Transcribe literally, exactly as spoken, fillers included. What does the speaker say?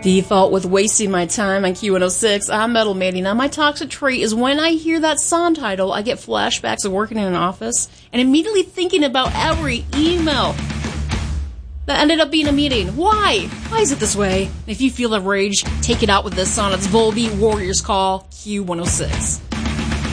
Default with wasting my time on Q one oh six. I'm Metal Mandy. Now, my toxic trait is when I hear that song title, I get flashbacks of working in an office and immediately thinking about every email that ended up being a meeting. Why? Why is it this way? If you feel that rage, take it out with this song. It's Volbeat Warriors Call, Q one oh six.